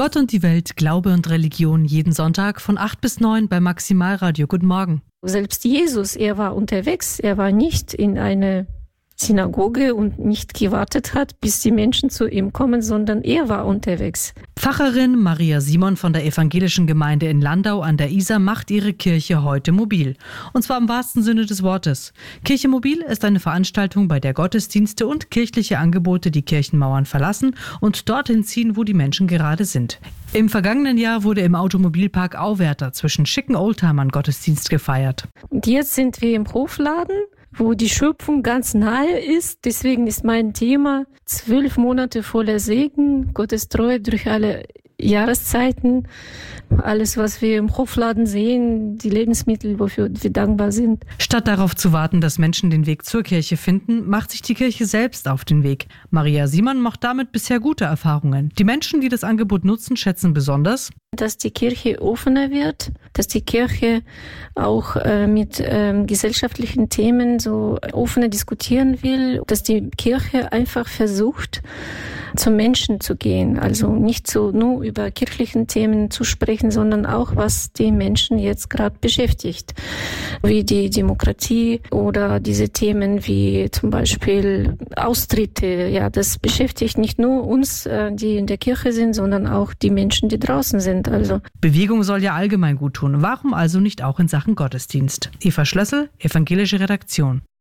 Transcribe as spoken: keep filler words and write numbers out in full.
Gott und die Welt, Glaube und Religion, jeden Sonntag von acht bis neun bei Maximalradio. Guten Morgen. Selbst Jesus, er war unterwegs, er war nicht in eine Synagoge und nicht gewartet hat, bis die Menschen zu ihm kommen, sondern er war unterwegs. Pfarrerin Maria Simon von der evangelischen Gemeinde in Landau an der Isar macht ihre Kirche heute mobil. Und zwar im wahrsten Sinne des Wortes. Kirche mobil ist eine Veranstaltung, bei der Gottesdienste und kirchliche Angebote die Kirchenmauern verlassen und dorthin ziehen, wo die Menschen gerade sind. Im vergangenen Jahr wurde im Automobilpark Auwärter zwischen schicken Oldtimern Gottesdienst gefeiert. Und jetzt sind wir im Hofladen, wo die Schöpfung ganz nahe ist. Deswegen ist mein Thema zwölf Monate voller Segen, Gottes Treue durch alle Jahreszeiten. Alles, was wir im Hofladen sehen, die Lebensmittel, wofür wir dankbar sind. Statt darauf zu warten, dass Menschen den Weg zur Kirche finden, macht sich die Kirche selbst auf den Weg. Maria Simon macht damit bisher gute Erfahrungen. Die Menschen, die das Angebot nutzen, schätzen besonders, dass die Kirche offener wird, dass die Kirche auch äh, mit ähm, gesellschaftlichen Themen so offener diskutieren will, dass die Kirche einfach versucht, zum Menschen zu gehen. Also nicht so nur über kirchlichen Themen zu sprechen, sondern auch, was die Menschen jetzt gerade beschäftigt. Wie die Demokratie oder diese Themen wie zum Beispiel Austritte. Ja, das beschäftigt nicht nur uns, äh, die in der Kirche sind, sondern auch die Menschen, die draußen sind. Also Bewegung soll ja allgemein gut tun. Warum also nicht auch in Sachen Gottesdienst? Eva Schlössel, evangelische Redaktion.